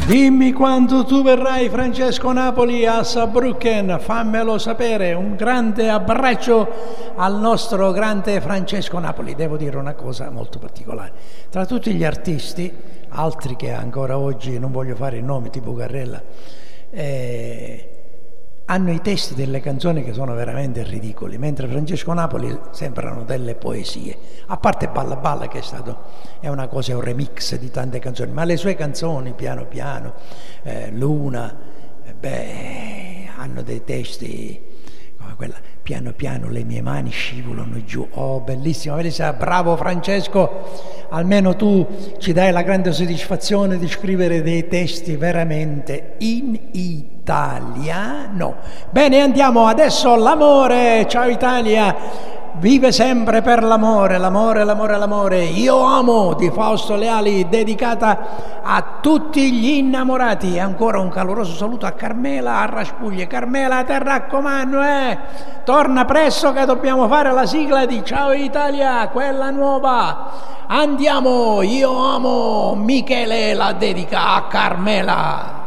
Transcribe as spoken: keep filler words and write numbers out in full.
Dimmi quando tu verrai, Francesco Napoli, a Saarbrücken, fammelo sapere. Un grande abbraccio al nostro grande Francesco Napoli. Devo dire una cosa molto particolare: tra tutti gli artisti, altri che ancora oggi non voglio fare i nomi, tipo Garrella, eh, hanno i testi delle canzoni che sono veramente ridicoli, mentre Francesco Napoli sembrano delle poesie, a parte Balla Balla, che è stato è una cosa, è un remix di tante canzoni, ma le sue canzoni, Piano Piano, eh, Luna, eh, beh, hanno dei testi come quella Piano Piano le mie mani scivolano giù. Oh, bellissima, bellissima. Bravo Francesco, almeno tu ci dai la grande soddisfazione di scrivere dei testi veramente in italiano. Bene, andiamo adesso. L'amore, ciao Italia, vive sempre per l'amore, l'amore, l'amore, l'amore. Io amo di Fausto Leali, dedicata a tutti gli innamorati. E ancora un caloroso saluto a Carmela a Raspuglie. Carmela, te raccomando, eh, torna presto che dobbiamo fare la sigla di Ciao Italia, quella nuova. Andiamo, io amo. Michele la dedica a Carmela.